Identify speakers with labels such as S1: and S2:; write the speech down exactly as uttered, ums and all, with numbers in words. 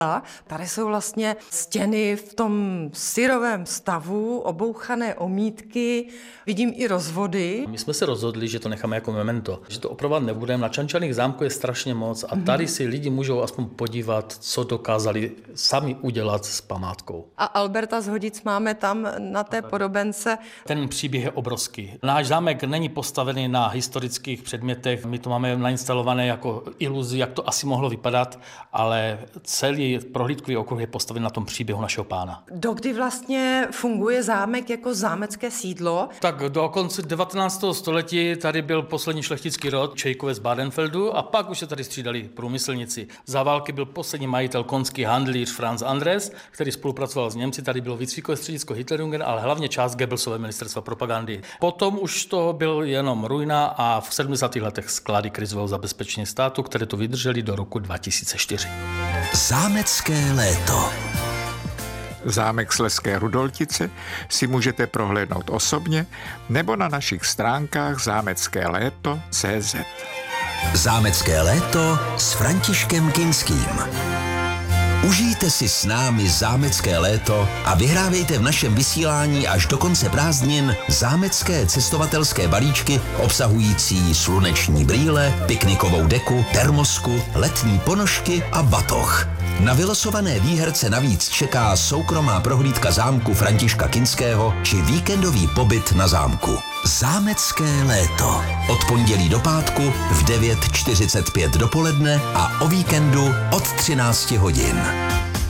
S1: Tady jsou vlastně stěny v tom syrovém stavu, obouchané omítky, vidím i rozvody.
S2: My jsme se rozhodli, že to necháme jako memento, že to opravovat nebudeme. Na Čančaných zámku je strašně moc a tady si lidi můžou aspoň podívat, co dokázali sami udělat s památkou.
S1: A Alberta z Hodic máme tam na té podobence.
S2: Ten příběh je obrovský. Náš zámek není postavený na historických předmětech, my to máme nainstalované jako iluzi, jak to asi mohlo vypadat, ale celý prohlídkový okruh je postaven na tom příběhu našeho pána.
S1: Dokdy vlastně funguje zámek jako zámecké sídlo?
S2: Tak do konce devatenáctého století tady byl poslední šlechtický rod Čejkové z Badenfeldu a pak už se tady střídali průmyslníci. Za války byl poslední majitel konský handlíř Franz Andres, který spolupracoval s Němci. Tady bylo výcvikové středisko Hitlerjungen, ale hlavně část Goebbelsové ministerstva propagandy. Potom už to byl jenom ruina a v sedmdesátých letech sklady krizového zabezpečení státu, které to vydržely do roku dva tisíce čtyři.
S3: Zámecké léto.
S4: Zámek Slezské Rudoltice si můžete prohlédnout osobně nebo na našich stránkách zámecké léto tečka cé zet.
S3: Zámecké léto s Františkem Kinským. Užijte si s námi zámecké léto a vyhrávejte v našem vysílání až do konce prázdnin zámecké cestovatelské balíčky obsahující sluneční brýle, piknikovou deku, termosku, letní ponožky a batoh. Na vylosované výherce navíc čeká soukromá prohlídka zámku Františka Kinského či víkendový pobyt na zámku. Zámecké léto. Od pondělí do pátku v devět čtyřicet pět dopoledne a o víkendu od třinácti hodin.